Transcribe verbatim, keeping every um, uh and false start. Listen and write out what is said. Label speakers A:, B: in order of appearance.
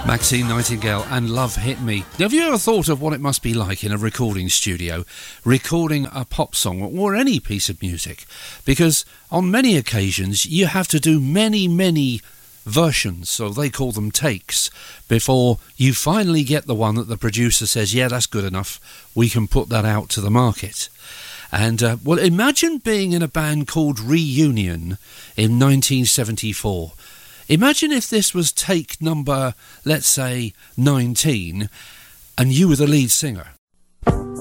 A: Maxine Nightingale and Love Hit Me. Have you ever thought of what it must be like in a recording studio, recording a pop song or any piece of music? Because on many occasions you have to do many, many versions, so they call them takes, before you finally get the one that the producer says, yeah, that's good enough, we can put that out to the market. And, uh, well, imagine being in a band called Reunion in nineteen seventy-four. Imagine if this was take number, let's say, nineteen, and you were the lead singer.